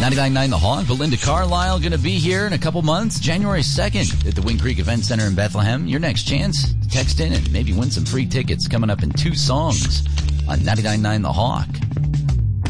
99.9 The Hawk, Belinda Carlisle going to be here in a couple months, January 2nd at the Wind Creek Event Center in Bethlehem. Your next chance, text in and maybe win some free tickets coming up in 2 songs on 99.9 The Hawk.